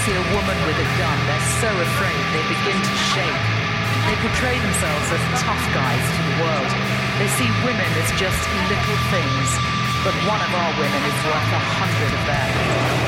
see a woman with a gun, they're so afraid they begin to shake. They portray themselves as tough guys to the world. They see women as just little things, but one of our women is worth 100 of theirs.